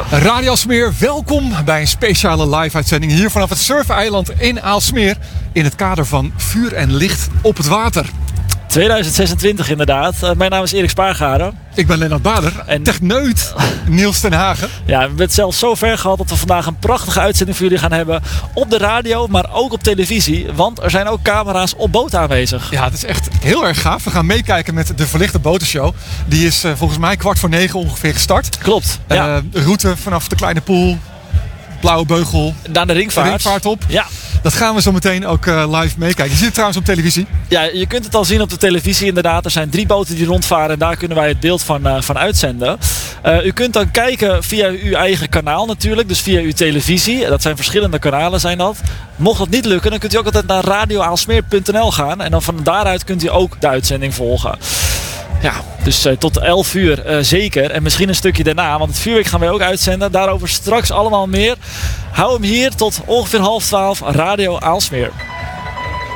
Radio Aalsmeer, welkom bij een speciale live-uitzending hier vanaf het surfeiland in Aalsmeer. In het kader van Vuur en Licht op het water. 2026 inderdaad. Mijn naam is Erik Spaargaren. Ik ben Lennart Bader en techneut Niels ten Hagen. Ja, we hebben het zelfs zo ver gehad dat we vandaag een prachtige uitzending voor jullie gaan hebben. Op de radio, maar ook op televisie. Want er zijn ook camera's op boten aanwezig. Ja, het is echt heel erg gaaf. We gaan meekijken met de Verlichte Botenshow. Die is volgens mij 8:45 ongeveer gestart. Klopt. Ja. Route vanaf de Kleine Poel, Blauwe Beugel. Naar de ringvaart op. Ja. Dat gaan we zo meteen ook live meekijken. Je ziet het trouwens op televisie. Ja, je kunt het al zien op de televisie inderdaad. Er zijn 3 boten die rondvaren en daar kunnen wij het beeld van uitzenden. U kunt dan kijken via uw eigen kanaal natuurlijk. Dus via uw televisie. Dat zijn verschillende kanalen zijn dat. Mocht dat niet lukken, dan kunt u ook altijd naar radioaalsmeer.nl gaan. En dan van daaruit kunt u ook de uitzending volgen. Ja, dus tot 11 uur zeker. En misschien een stukje daarna, want het vuurwerk gaan wij ook uitzenden. Daarover straks allemaal meer. Hou hem hier tot ongeveer 11:30, Radio Aalsmeer.